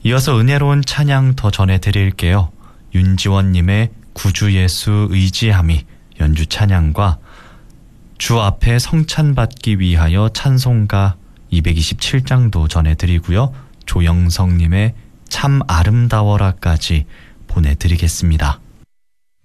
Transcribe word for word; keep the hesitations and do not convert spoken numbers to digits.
이어서 은혜로운 찬양 더 전해드릴게요. 윤지원님의 구주 예수 의지함이 연주 찬양과 주 앞에 성찬받기 위하여 찬송가 이백이십칠 장도 전해드리고요. 조영성님의 참 아름다워라까지 보내드리겠습니다.